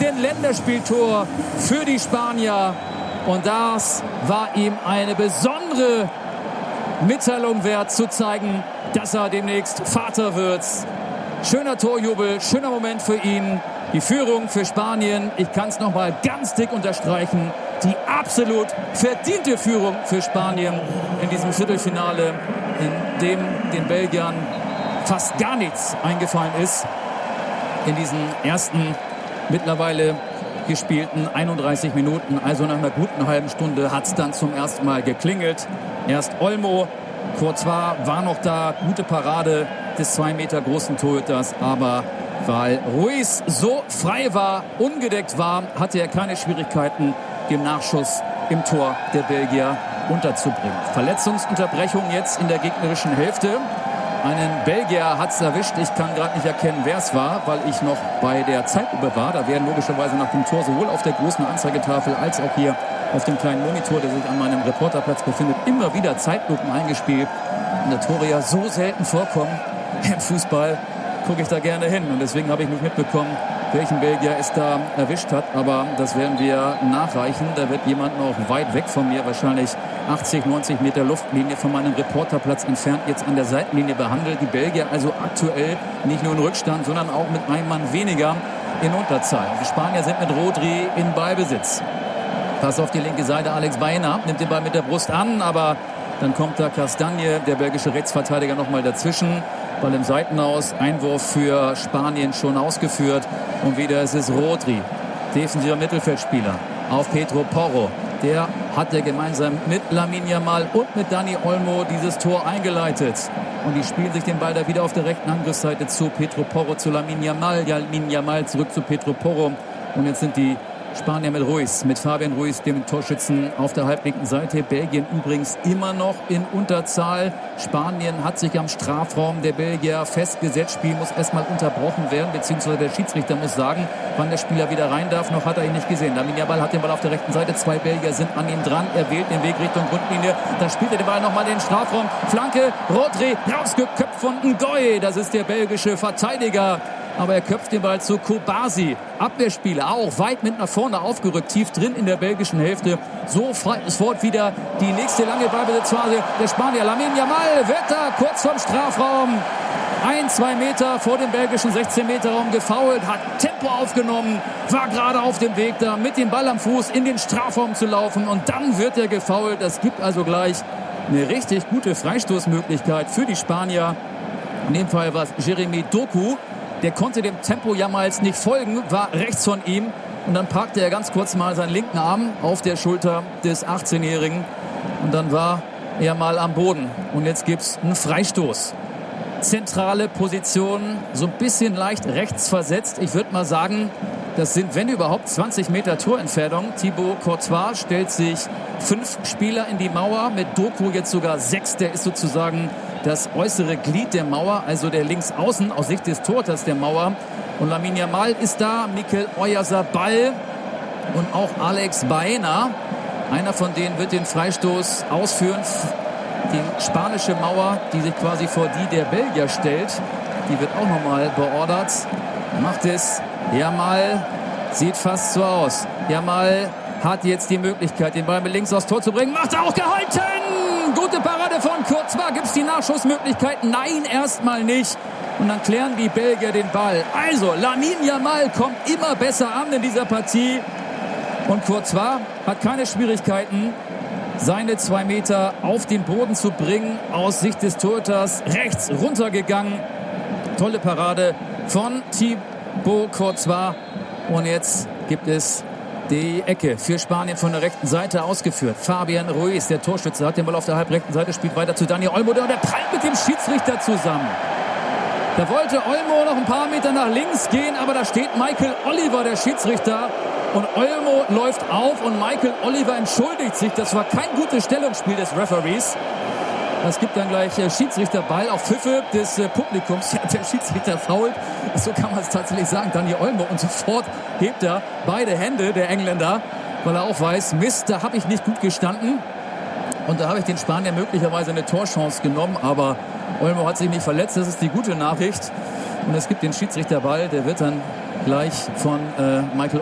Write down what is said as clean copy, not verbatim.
7. Länderspieltor für die Spanier. Und das war ihm eine besondere Mitteilung wert, zu zeigen, dass er demnächst Vater wird. Schöner Torjubel, schöner Moment für ihn. Die Führung für Spanien, ich kann es noch mal ganz dick unterstreichen, die absolut verdiente Führung für Spanien in diesem Viertelfinale, in dem den Belgiern fast gar nichts eingefallen ist. In diesen ersten mittlerweile gespielten 31 Minuten, also nach einer guten halben Stunde, hat es dann zum ersten Mal geklingelt. Erst Olmo, Courtois war noch da, gute Parade des 2 Meter großen Torhüters, aber weil Ruiz so frei war, ungedeckt war, hatte er keine Schwierigkeiten, den Nachschuss im Tor der Belgier unterzubringen. Verletzungsunterbrechung jetzt in der gegnerischen Hälfte. Einen Belgier hat es erwischt. Ich kann gerade nicht erkennen, wer es war, weil ich noch bei der Zeitlupe war. Da werden logischerweise nach dem Tor sowohl auf der großen Anzeigetafel als auch hier auf dem kleinen Monitor, der sich an meinem Reporterplatz befindet, immer wieder Zeitlupen eingespielt. Und da Tore ja so selten vorkommen im Fußball, gucke ich da gerne hin. Und deswegen habe ich nicht mitbekommen, welchen Belgier es da erwischt hat. Aber das werden wir nachreichen. Da wird jemand noch weit weg von mir, wahrscheinlich 80, 90 Meter Luftlinie von meinem Reporterplatz entfernt, jetzt an der Seitenlinie behandelt. Die Belgier also aktuell nicht nur in Rückstand, sondern auch mit einem Mann weniger in Unterzahl. Die Spanier sind mit Rodri in Ballbesitz. Pass auf die linke Seite, Alex Baena nimmt den Ball mit der Brust an, aber dann kommt da Castagne, der belgische Rechtsverteidiger, nochmal dazwischen. Ball im Seitenaus, Einwurf für Spanien schon ausgeführt. Und wieder ist es Rodri, defensiver Mittelfeldspieler, auf Pedro Porro. Der hatte gemeinsam mit Lamine Yamal und mit Dani Olmo dieses Tor eingeleitet. Und die spielen sich den Ball da wieder auf der rechten Angriffsseite zu. Pedro Porro zu Lamine Yamal. Lamine Yamal zurück zu Pedro Porro. Und jetzt sind die Spanier mit Ruiz, mit Fabian Ruiz, dem Torschützen auf der halblinken Seite. Belgien übrigens immer noch in Unterzahl. Spanien hat sich am Strafraum der Belgier festgesetzt. Spiel muss erstmal unterbrochen werden, beziehungsweise der Schiedsrichter muss sagen, wann der Spieler wieder rein darf. Noch hat er ihn nicht gesehen. Lamine Yamal hat den Ball auf der rechten Seite. 2 Belgier sind an ihm dran. Er wählt den Weg Richtung Grundlinie. Dann spielt er den Ball nochmal in den Strafraum. Flanke, Rodri, rausgeköpft von Ngoy. Das ist der belgische Verteidiger. Aber er köpft den Ball zu Kobasi. Abwehrspieler auch weit mit nach vorne aufgerückt, tief drin in der belgischen Hälfte. Sofort wieder die nächste lange Ballbesitzphase der Spanier. Lamine Yamal wird da kurz vom Strafraum 1-2 Meter vor dem belgischen 16-Meter-Raum gefoult, hat Tempo aufgenommen, war gerade auf dem Weg da mit dem Ball am Fuß in den Strafraum zu laufen und dann wird er gefoult. Das gibt also gleich eine richtig gute Freistoßmöglichkeit für die Spanier. In dem Fall war es Jeremy Doku. Der konnte dem Tempo Yamals nicht folgen, war rechts von ihm. Und dann parkte er ganz kurz mal seinen linken Arm auf der Schulter des 18-Jährigen. Und dann war er mal am Boden. Und jetzt gibt's einen Freistoß. Zentrale Position, so ein bisschen leicht rechts versetzt. Ich würde mal sagen, das sind, wenn überhaupt, 20 Meter Torentfernung. Thibaut Courtois stellt sich 5 Spieler in die Mauer. Mit Doku jetzt sogar 6. Der ist sozusagen das äußere Glied der Mauer, also der Linksaußen aus Sicht des Torhüters der Mauer. Und Lamine Yamal ist da, Mikel Oyarzabal und auch Alex Baena. Einer von denen wird den Freistoß ausführen. Die spanische Mauer, die sich quasi vor die der Belgier stellt, die wird auch nochmal beordert. Macht es. Yamal sieht fast so aus. Yamal hat jetzt die Möglichkeit, den Ball mit links aufs Tor zu bringen. Macht er auch, gehalten! Gute Parade von Courtois. Gibt es die Nachschussmöglichkeit? Nein, erstmal nicht. Und dann klären die Belgier den Ball. Also, Lamine Yamal kommt immer besser an in dieser Partie. Und Courtois hat keine Schwierigkeiten, seine 2 Meter auf den Boden zu bringen. Aus Sicht des Torhüters rechts runtergegangen. Tolle Parade von Thibaut Courtois. Und jetzt gibt es die Ecke für Spanien von der rechten Seite ausgeführt. Fabian Ruiz, der Torschütze, hat den Ball auf der halbrechten Seite, spielt weiter zu Dani Olmo. Und der prallt mit dem Schiedsrichter zusammen. Da wollte Olmo noch ein paar Meter nach links gehen, aber da steht Michael Oliver, der Schiedsrichter. Und Olmo läuft auf und Michael Oliver entschuldigt sich. Das war kein gutes Stellungsspiel des Referees. Es gibt dann gleich Schiedsrichterball auf Pfiffe des Publikums. Ja, der Schiedsrichter fault, so kann man es tatsächlich sagen, Dani Olmo. Und sofort hebt er beide Hände, der Engländer, weil er auch weiß, Mist, da habe ich nicht gut gestanden. Und da habe ich den Spanier möglicherweise eine Torchance genommen. Aber Olmo hat sich nicht verletzt, das ist die gute Nachricht. Und es gibt den Schiedsrichterball, der wird dann gleich von Michael